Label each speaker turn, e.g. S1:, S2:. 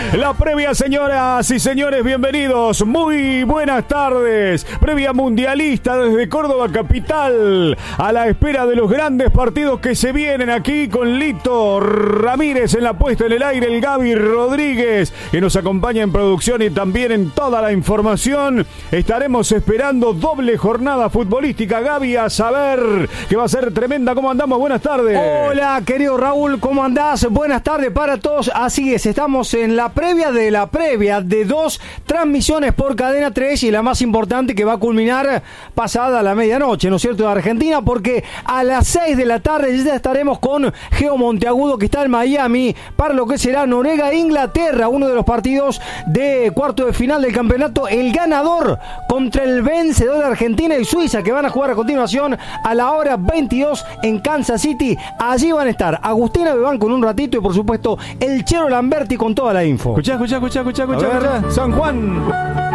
S1: La previa, señoras y señores, bienvenidos. Muy buenas tardes. Previa mundialista desde Córdoba capital, a la espera de los grandes partidos que se vienen aquí con Lito Ramírez en la puesta en el aire, el Gaby Rodríguez, que nos acompaña en producción y también en toda la información. Estaremos esperando doble jornada futbolística, Gaby, a saber que va a ser tremenda. ¿Cómo andamos? Buenas tardes.
S2: Hola, querido Raúl, ¿cómo andás? Buenas tardes para todos. Así es, estamos en la previa de dos transmisiones por Cadena 3 y la más importante que va a culminar pasada la medianoche, ¿no es cierto?, de Argentina, porque a las 6 de la tarde ya estaremos con Geo Monteagudo, que está en Miami, para lo que será Noruega-Inglaterra, uno de los partidos de cuarto de final del campeonato, el ganador contra el vencedor de Argentina y Suiza, que van a jugar a continuación a la hora 22 en Kansas City. Allí van a estar Agustina Bebán con un ratito y por supuesto el Chero Lamberti con toda la info.
S1: Escuchá. San Juan.